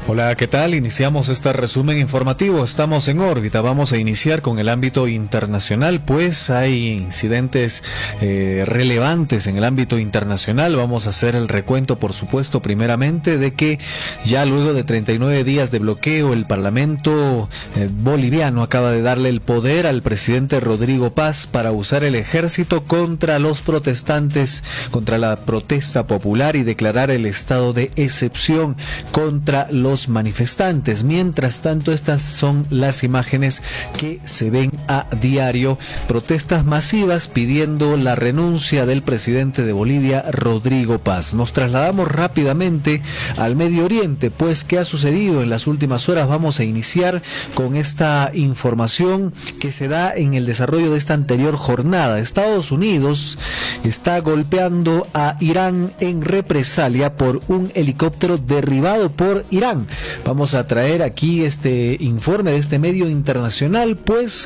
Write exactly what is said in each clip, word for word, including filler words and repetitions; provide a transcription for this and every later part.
Hola, ¿qué tal? Iniciamos este resumen informativo. Estamos en órbita. Vamos a iniciar con el ámbito internacional, pues hay incidentes eh, relevantes en el ámbito internacional. Vamos a hacer el recuento, por supuesto, primeramente de que ya luego de treinta y nueve días de bloqueo, el Parlamento eh, boliviano acaba de darle el poder al presidente Rodrigo Paz para usar el ejército contra los protestantes, contra la protesta popular y declarar el estado de excepción contra los manifestantes. Mientras tanto, estas son las imágenes que se ven a diario: protestas masivas pidiendo la renuncia del presidente de Bolivia, Rodrigo Paz. Nos trasladamos rápidamente al Medio Oriente, pues ¿qué ha sucedido en las últimas horas? Vamos a iniciar con esta información que se da en el desarrollo de esta anterior jornada. Estados Unidos está golpeando a Irán en represalia por un helicóptero derribado por Irán. Vamos a traer aquí este informe de este medio internacional, pues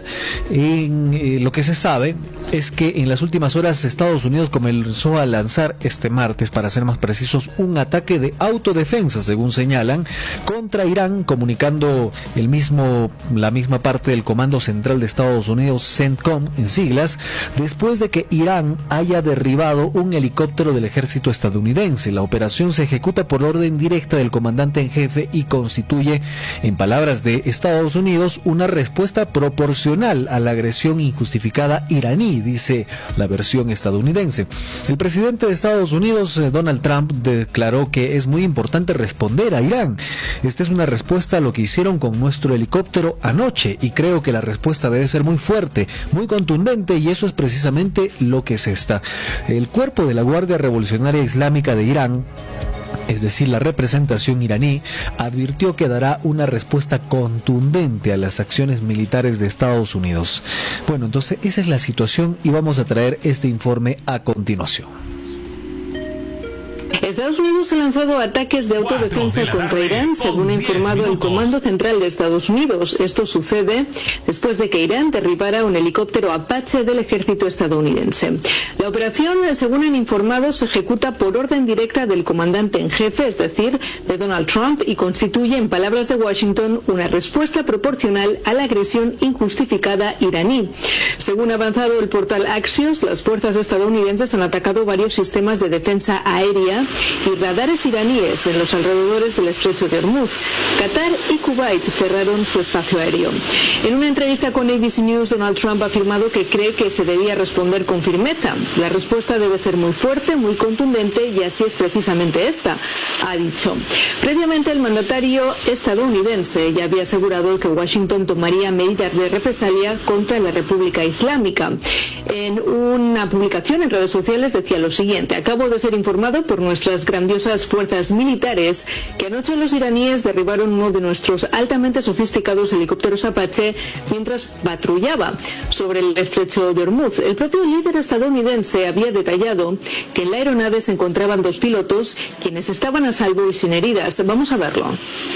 en, eh, lo que se sabe es que en las últimas horas Estados Unidos comenzó a lanzar este martes, para ser más precisos, un ataque de autodefensa, según señalan, contra Irán, comunicando el mismo, la misma parte del Comando Central de Estados Unidos, CENTCOM en siglas, después de que Irán haya derribado un helicóptero del ejército estadounidense. La operación se ejecuta por orden directa del comandante en jefe y constituye, en palabras de Estados Unidos, una respuesta proporcional a la agresión injustificada iraní, dice la versión estadounidense. El presidente de Estados Unidos, Donald Trump, declaró que es muy importante responder a Irán. Esta es una respuesta a lo que hicieron con nuestro helicóptero anoche, y creo que la respuesta debe ser muy fuerte, muy contundente, y eso es precisamente lo que se está. El cuerpo de la Guardia Revolucionaria Islámica de Irán, es decir, la representación iraní, advirtió que dará una respuesta contundente a las acciones militares de Estados Unidos. Bueno, entonces esa es la situación y vamos a traer este informe a continuación. Estados Unidos ha lanzado ataques de autodefensa contra Irán, según ha informado el Comando Central de Estados Unidos. Esto sucede después de que Irán derribara un helicóptero Apache del ejército estadounidense. La operación, según han informado, se ejecuta por orden directa del comandante en jefe, es decir, de Donald Trump, y constituye, en palabras de Washington, una respuesta proporcional a la agresión injustificada iraní. Según ha avanzado el portal Axios, las fuerzas estadounidenses han atacado varios sistemas de defensa aérea y radares iraníes en los alrededores del estrecho de Hormuz. Qatar y Kuwait cerraron su espacio aéreo. En una entrevista con A B C News, Donald Trump ha afirmado que cree que se debía responder con firmeza. La respuesta debe ser muy fuerte, muy contundente, y así es precisamente esta, ha dicho. Previamente, el mandatario estadounidense ya había asegurado que Washington tomaría medidas de represalia contra la República Islámica. En una publicación en redes sociales decía lo siguiente: acabo de ser informado por nuestras grandiosas fuerzas militares que anoche los iraníes derribaron uno de nuestros altamente sofisticados helicópteros Apache mientras patrullaba sobre el estrecho de Hormuz. El propio líder estadounidense había detallado que en la aeronave se encontraban dos pilotos, quienes estaban a salvo y sin heridas. Vamos a verlo.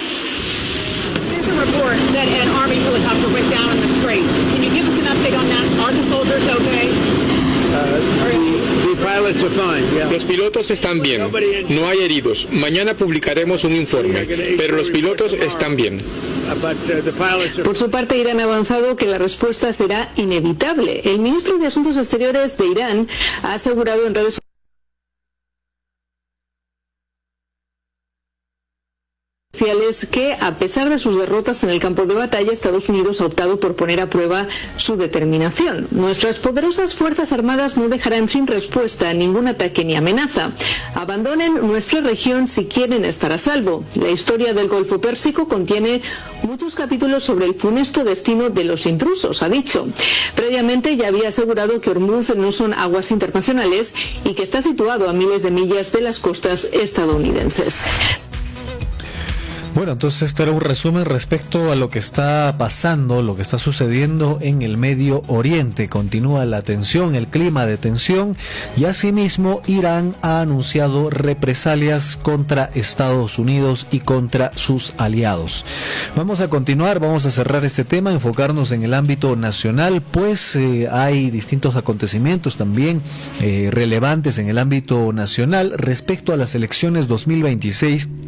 Los pilotos están bien, no hay heridos. Mañana publicaremos un informe, pero los pilotos están bien. Por su parte, Irán ha avanzado que la respuesta será inevitable. El ministro de Asuntos Exteriores de Irán ha asegurado en redes que, a pesar de sus derrotas en el campo de batalla, Estados Unidos ha optado por poner a prueba su determinación. Nuestras poderosas Fuerzas Armadas no dejarán sin respuesta ningún ataque ni amenaza. Abandonen nuestra región si quieren estar a salvo. La historia del Golfo Pérsico contiene muchos capítulos sobre el funesto destino de los intrusos, ha dicho. Previamente ya había asegurado que Hormuz no son aguas internacionales y que está situado a miles de millas de las costas estadounidenses. Bueno, entonces este era un resumen respecto a lo que está pasando, lo que está sucediendo en el Medio Oriente. Continúa la tensión, el clima de tensión, y asimismo Irán ha anunciado represalias contra Estados Unidos y contra sus aliados. Vamos a continuar, vamos a cerrar este tema, enfocarnos en el ámbito nacional, pues eh, hay distintos acontecimientos también eh, relevantes en el ámbito nacional respecto a las elecciones dos mil veintiséis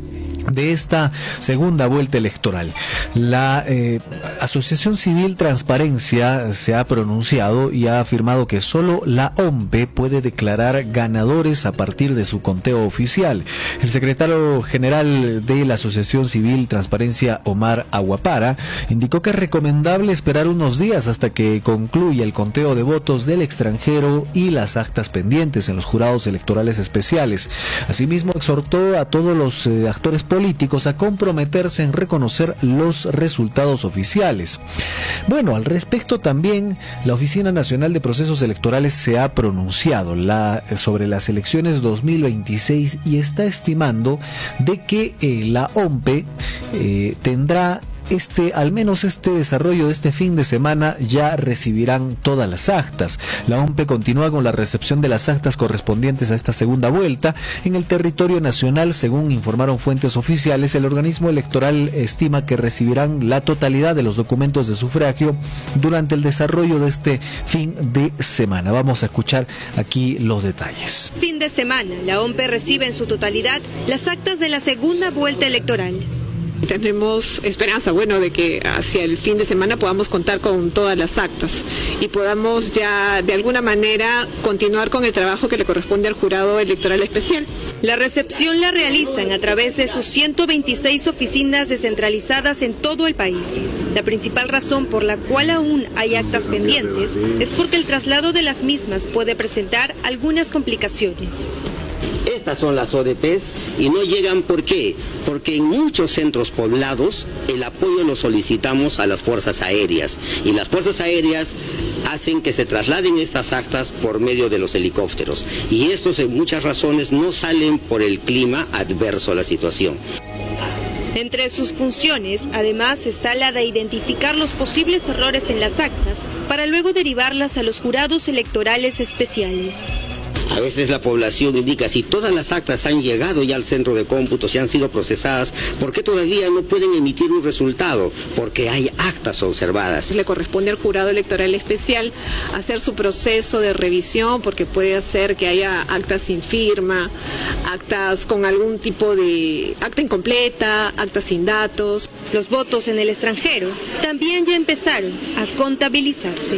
de esta segunda vuelta electoral. La eh, Asociación Civil Transparencia se ha pronunciado y ha afirmado que solo la O M P E puede declarar ganadores a partir de su conteo oficial. El secretario general de la Asociación Civil Transparencia, Omar Aguapara, indicó que es recomendable esperar unos días hasta que concluya el conteo de votos del extranjero y las actas pendientes en los jurados electorales especiales. Asimismo, exhortó a todos los eh, actores políticos a comprometerse en reconocer los resultados oficiales. Bueno, al respecto también la Oficina Nacional de Procesos Electorales se ha pronunciado la, sobre las elecciones dos mil veintiséis y está estimando de que eh, la O M P E eh, tendrá Este, al menos este desarrollo de este fin de semana ya recibirán todas las actas. La O M P E continúa con la recepción de las actas correspondientes a esta segunda vuelta. En el territorio nacional, según informaron fuentes oficiales, el organismo electoral estima que recibirán la totalidad de los documentos de sufragio durante el desarrollo de este fin de semana. Vamos a escuchar aquí los detalles. Fin de semana, la O M P E recibe en su totalidad las actas de la segunda vuelta electoral. Tenemos esperanza, bueno, de que hacia el fin de semana podamos contar con todas las actas y podamos ya de alguna manera continuar con el trabajo que le corresponde al jurado electoral especial. La recepción la realizan a través de sus ciento veintiséis oficinas descentralizadas en todo el país. La principal razón por la cual aún hay actas pendientes es porque el traslado de las mismas puede presentar algunas complicaciones. Estas son las O D Pes y no llegan, ¿por qué? Porque en muchos centros poblados el apoyo lo solicitamos a las fuerzas aéreas y las fuerzas aéreas hacen que se trasladen estas actas por medio de los helicópteros y estos en muchas razones no salen por el clima adverso a la situación. Entre sus funciones, además, está la de identificar los posibles errores en las actas para luego derivarlas a los jurados electorales especiales. A veces la población indica, si todas las actas han llegado ya al centro de cómputos y han sido procesadas, ¿por qué todavía no pueden emitir un resultado? Porque hay actas observadas. Le corresponde al jurado electoral especial hacer su proceso de revisión, porque puede ser que haya actas sin firma, actas con algún tipo de acta incompleta, actas sin datos. Los votos en el extranjero también ya empezaron a contabilizarse.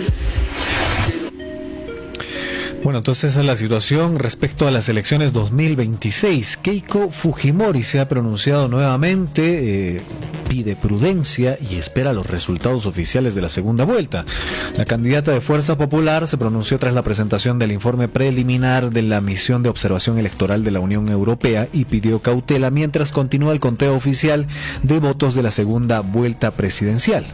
Bueno, entonces esa es la situación respecto a las elecciones dos mil veintiséis. Keiko Fujimori se ha pronunciado nuevamente, eh, pide prudencia y espera los resultados oficiales de la segunda vuelta. La candidata de Fuerza Popular se pronunció tras la presentación del informe preliminar de la misión de observación electoral de la Unión Europea y pidió cautela mientras continúa el conteo oficial de votos de la segunda vuelta presidencial.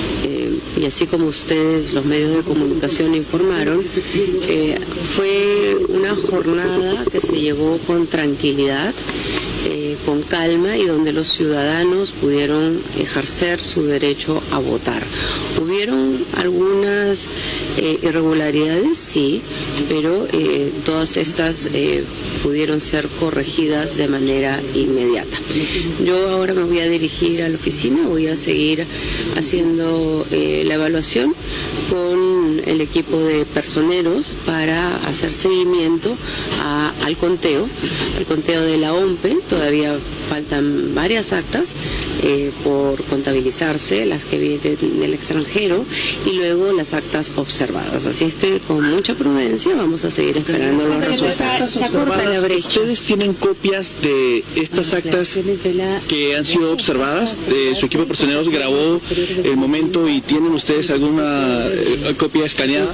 Y así como ustedes, los medios de comunicación, informaron, eh, fue una jornada que se llevó con tranquilidad, eh, con calma y donde los ciudadanos pudieron ejercer su derecho a votar. Hubieron algunas eh, irregularidades, sí, pero eh, todas estas eh, pudieron ser corregidas de manera inmediata. Yo ahora me voy a dirigir a la oficina, voy a seguir haciendo eh, la evaluación con el equipo de personeros para hacer seguimiento a, al conteo, al conteo de la O M P E. Todavía faltan varias actas eh, por contabilizarse, las que vienen del extranjero y luego las actas observadas. Así es que con mucha prudencia vamos a seguir esperando los resultados. ¿Ustedes tienen copias de estas actas que han sido observadas? Eh, ¿Su equipo de personeros grabó el momento y tienen ustedes alguna eh, copia escaneada?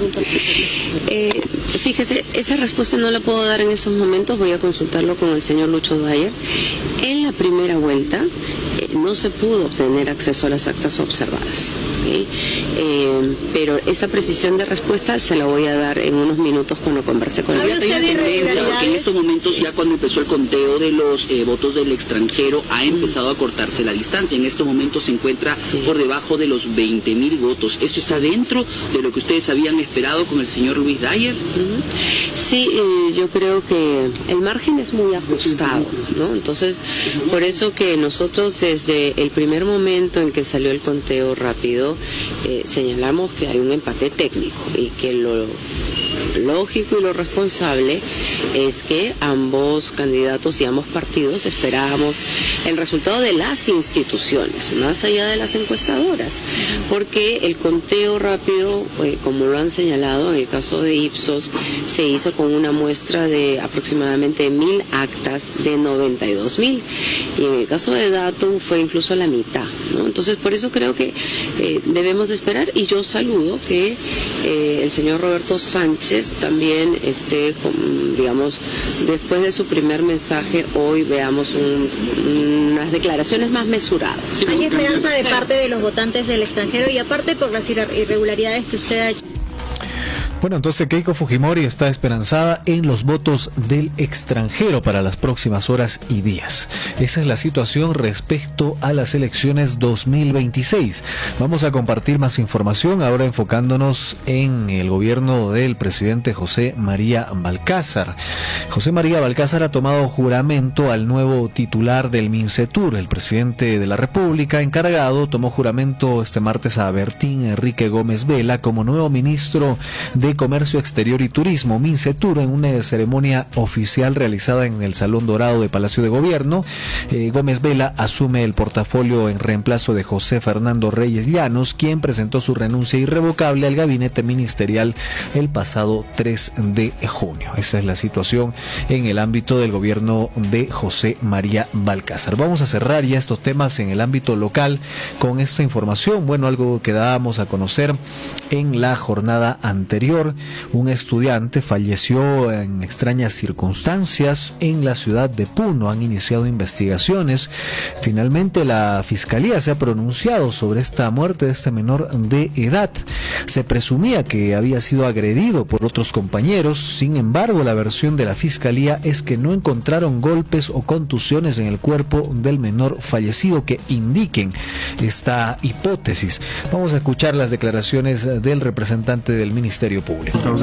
Eh, fíjese, esa respuesta no la puedo dar en esos momentos, voy a consultarlo con el señor Lucho Dwyer. En la primera vuelta eh, no se pudo obtener acceso a las actas observadas, ¿okay? eh, pero esa precisión de respuesta se la voy a dar en unos minutos cuando converse con él. Hay una tendencia que en estos momentos, ya cuando empezó el conteo de los eh, votos del extranjero, ha empezado a cortarse la distancia. En estos momentos se encuentra sí. por debajo de los veinte mil votos. ¿Esto está dentro de lo que ustedes habían esperado con el señor Luis Dwyer? Uh-huh. Sí, eh, yo creo que el margen es muy ajustado, ¿no? Entonces, por eso que nosotros desde el primer momento en que salió el conteo rápido, eh, señalamos que hay un empate técnico y que lo lógico y lo responsable es que ambos candidatos y ambos partidos esperábamos el resultado de las instituciones, más allá de las encuestadoras, porque el conteo rápido, eh, como lo han señalado en el caso de Ipsos, se hizo con una muestra de aproximadamente mil actas de noventa y dos mil, y en el caso de Datum fue incluso la mitad, ¿no? Entonces, por eso creo que eh, debemos de esperar, y yo saludo que eh, el señor Roberto Sánchez también esté, con, digamos, después de su primer mensaje, hoy veamos un, unas declaraciones más mesuradas. ¿Hay esperanza de parte de los votantes del extranjero y aparte por las irregularidades que usted ha hecho? Bueno, entonces Keiko Fujimori está esperanzada en los votos del extranjero para las próximas horas y días. Esa es la situación respecto a las elecciones dos mil veintiséis. Vamos a compartir más información ahora enfocándonos en el gobierno del presidente José María Balcázar. José María Balcázar ha tomado juramento al nuevo titular del MINCETUR. El presidente de la República encargado tomó juramento este martes a Bertín Enrique Gómez Vela como nuevo ministro de Comercio Exterior y Turismo, MINCETUR, en una ceremonia oficial realizada en el Salón Dorado de Palacio de Gobierno. Eh, Gómez Vela asume el portafolio en reemplazo de José Fernando Reyes Llanos, quien presentó su renuncia irrevocable al gabinete ministerial el pasado tres de junio. Esa es la situación en el ámbito del gobierno de José María Balcázar. Vamos a cerrar ya estos temas en el ámbito local con esta información. Bueno, algo que dábamos a conocer en la jornada anterior. Un estudiante falleció en extrañas circunstancias en la ciudad de Puno. Han iniciado investigaciones. Finalmente la Fiscalía se ha pronunciado sobre esta muerte de este menor de edad. Se presumía que había sido agredido por otros compañeros. Sin embargo, la versión de la Fiscalía es que no encontraron golpes o contusiones en el cuerpo del menor fallecido que indiquen esta hipótesis. Vamos a escuchar las declaraciones del representante del Ministerio Público.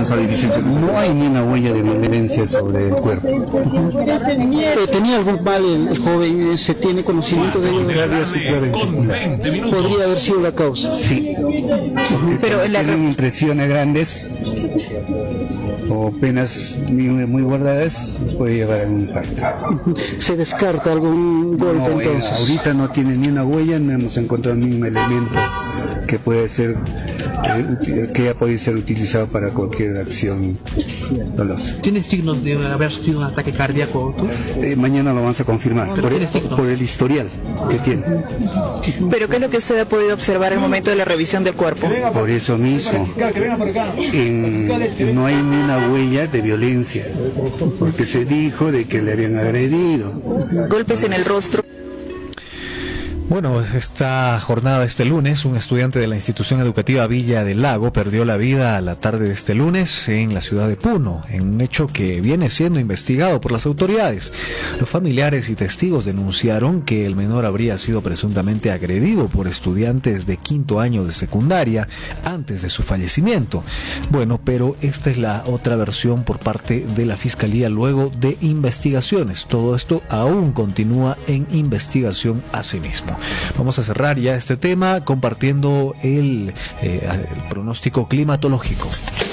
No hay ni una huella de violencia sobre el cuerpo. ¿Tenía algún mal el, el joven? ¿Se tiene conocimiento de ello? ¿Podría haber sido la causa? Sí. Pero la... tienen impresiones grandes o penas muy, muy guardadas, les puede llevar a un impacto. ¿Se descarta algún golpe no, entonces? Eh, ahorita no tiene ni una huella, no hemos encontrado ningún elemento que puede ser que, que haya podido ser utilizado para cualquier acción dolosa. ¿Tiene signos de haber sido un ataque cardíaco? Eh, mañana lo vamos a confirmar por el, por el historial que tiene. ¿Pero qué es lo que usted ha podido observar en el momento de la revisión del cuerpo? Por eso mismo, en, no hay ni una huella de violencia, porque se dijo de que le habían agredido. ¿Golpes en el rostro? Bueno, esta jornada de este lunes, un estudiante de la institución educativa Villa del Lago perdió la vida a la tarde de este lunes en la ciudad de Puno, en un hecho que viene siendo investigado por las autoridades. Los familiares y testigos denunciaron que el menor habría sido presuntamente agredido por estudiantes de quinto año de secundaria antes de su fallecimiento. Bueno, pero esta es la otra versión por parte de la Fiscalía luego de investigaciones. Todo esto aún continúa en investigación a sí mismo. Vamos a cerrar ya este tema compartiendo el, eh, el pronóstico climatológico.